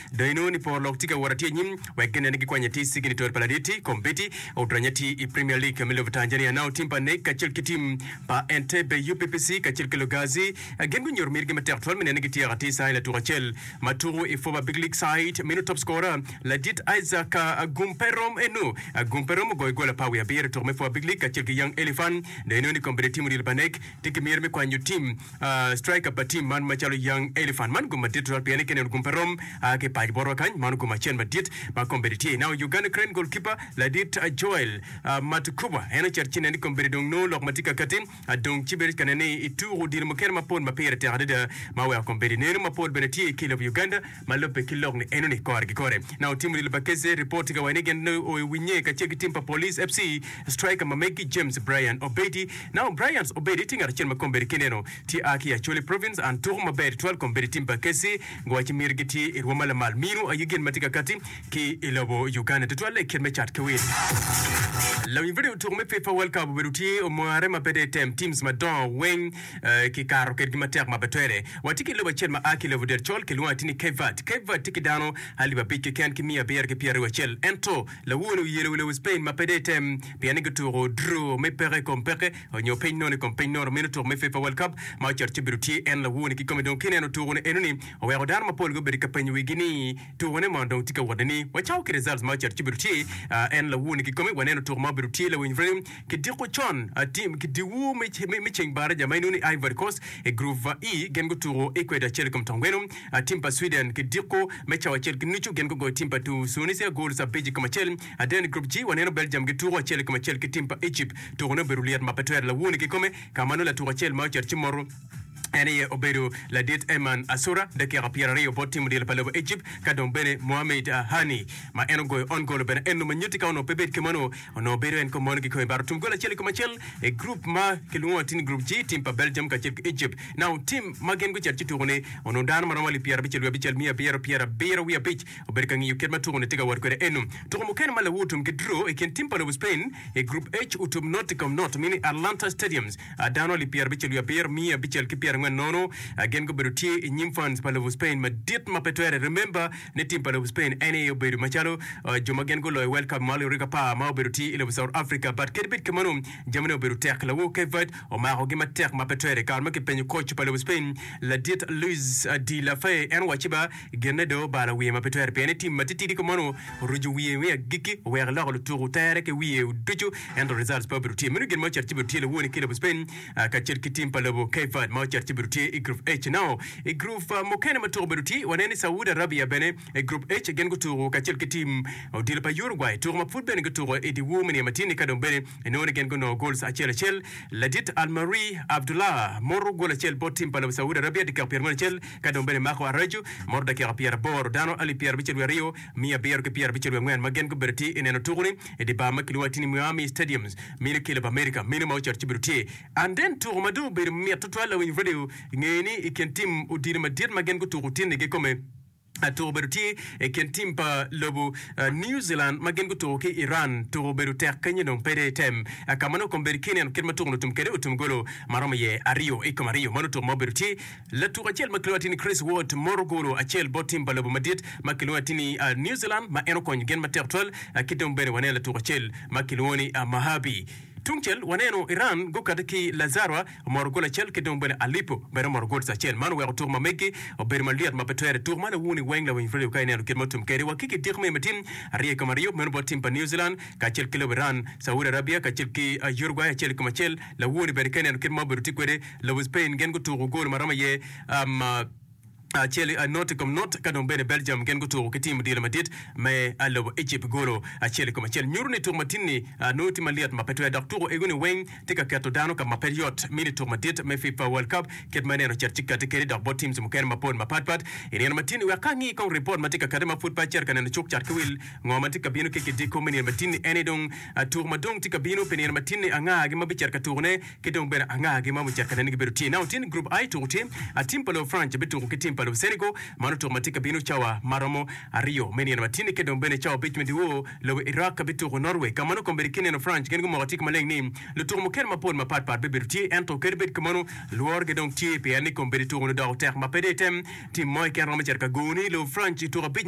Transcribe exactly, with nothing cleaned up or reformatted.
Daino ni por lok tika waratia nyim wekene niki kwanya tisi kini tuwar paladiti kompiti utranyati i Premier League Milo Tanzania nao timpa nek kachil kitim pa Entebbe U P P C kachil kilogazi gengu nyor mirgi mater tol mene niki tia gati sa ila turachel maturu ifoba Big League side minu top scorer Ladit Isaac Gumperom enu Gumperom goy gola pawi abir turme fo Big League kachil ki Young Elephant daino ni kompeti timu dil panek tiki mirmi kwanyu team striker pa team man machalo Young Elephant man gumatit tol piane kene Gumperom ke paj boro kany man gumachen madit ma kompeti now Uganda Crane goalkeeper Ladit Joel Matukuba ena cherchine ni kompeti dong no lok matika katin dong chiberi kanene itu dil moker mapon mapere terade mawe kompeti nenu mapon beneti kilo of Uganda malope kilok ni enu ni korgi kore now timu dil bakeze report ka wanegen no winye ka cheki timpa Police F C striker mameki James Brian Obedi now Brian's Obedi tinga chen makomberi kineno ti aki ya Chole province and tour maberi twelve komberi timpa kesi ngwachi mirgiti irwamala mal minu ayigen matika kati ki ilobo Uganda tutwale kirme chat kwin la video tour me FIFA World Cup beruti omare mabede tem teams madon wing ki karo ke matek mabetwere watiki lobo chen ma aki lobo der chol kilwa tini kevat kevat tiki dano haliba pike ken kimia ber ke pierre wachel ento la wolo yele wolo Spain mapede tem piani guturo draw me pere compere onyo peino ne compeno me tour me FIFA World Cup ma cherche beruti en la woni ki comme donc kineno tour ne enuni o wa dar ma pol go berika penyu wigini tour ne mandon tika wadani wachao ki results ma cherche beruti en la woni ki comme waneno tour ma beruti la win vrem ki diko chon a team ki diwu me me cheng bara jamainu ni Ivory Coast e group E gen go tour Ecuador chel comme tongweno a team pa Sweden ki diko me chawa chel ki nichu gen go go team pa tu Tunisia goals a beji kama chel a den group G waneno Belgium ki tour chel kama chel ki team pa Egypt tour no beruliat ma petwer la woni ki comme kamano la tour chel ma cherche moro Ene obedo la dit Eman Asura de ki rapia rio botim de palo Egypt kadon bene Mohamed Hani ma eno go on goal bene eno manyuti ka ono pebet kemano ono bedo en komon ki ko baratum gola chele ko chel e group ma ki luwa tin group G team pa Belgium ka chel Egypt now team magen go cherchi tourne ono dan maramali pierre bichel bichel mia pierre pierre bero wi bich obedo kan yuket ma tourne tiga war ko eno to mo ken mala wutum ki draw e ken team pa Spain e group H utum Nottingham not mini Atlanta Stadiums adano li pierre bichel wi pierre mia bichel ki pierre nono again go beruti nyim fans palo Spain ma dit ma petwere remember ne team palo Spain ene oberu machalo joma gen go lo welcome mali rika pa ma beruti ile South Africa but kedbit kemano jamano beruti akla wo kevat o ma hogi ma tek ma petwere kalma ke penyu coach palo Spain la dit Luis Di La Fay en wachiba genedo bala wi ma petwere pe ne team matiti ko mano ruju wi wi giki we la lo tour terre ke wi duju and results pa beruti menu gen ma cherchi beruti le woni kile Spain ka cherki team palo kevat ma cherchi beruti e group H now e group uh, mokene matur beruti waneni Saudi Arabia bene e group H gen go turu ka chel team o dil pa Uruguay turu ma foot bene go turu e di women e matini ka don bene e no gen go no goals a chel chel Ladit Almari Abdullah moro goal chel bot team pa Saudi Arabia di ka perman chel ka don bene mako araju morda ke Pierre Bor dano ali Pierre bichel Rio mia Pierre ke Pierre bichel ngwen magen go beruti e no turu e di ba makli watini Miami Stadiums mini kile of America mini ma church beruti and then turu madu be mia tutwala win video ngeni iken team udiri madir magen go turutin ne come a tour beruti e ken team pa lobo uh, New Zealand magen go to ke Iran tour beruti kanye no pede tem akamano komberi kenen ken matur no tum kede utum golo marama ye ario e comme ario mano tour beruti la tour achel maklotini Chris Ward morogolo achel botim pa lobo madid maklotini uh, New Zealand ma eno kon gen mater tol uh, kidom bene wane la tour achel makloni uh, Mahabi Tungchel waneno Iran go kadaki Lazara morgola chel ke don bene Alipo bere morgol sa chel man wer tour mameki o ber maliat ma petere tour man woni wengla wen frede kay neno ken matum kere wakiki dirme matin ariye kamario men botim pa New Zealand ka chel kilo Iran Saudi Arabia ka chel ki uh, Uruguay chel kuma chel la woni ber kenen ken ma beruti kwede la Spain gen go tour gol marama ye um uh, Uh, cheli a uh, note comme note kadon bene Belgium gen go to ke team dile madit mais allo Egypt golo a cheli comme chel nyurni to matini uh, noti maliat ma petwe docteur egoni weng tika kato dano ka ma period mini to madit me FIFA World Cup ket maneno cherchika tikeri dok bot teams mo ken ma pon ma patpat ene matini wa kangi kon report matika kadema football cher kanen chuk char kwil ngoma tika bino ke ke ko mini matini ene don uh, tour madong tika bino penir matini anga ge ma bicher ka tourne ke don bene anga ge ma mu cher kanen ge beruti now tin group I to team a team polo France betu ke team palo Senegal mano to matika bino chawa maramo ario meni na matini ke don bene chawa bitme diwo lo Iraq bitu Norway kamano komberi kine no France gen go matik maleng nim le tour mo ken ma pon ma pat pat beruti ento kerbet kamano luor ge don tie pe ani komberi to no da ter ma pedetem tim moy ken rama cher ka goni lo France to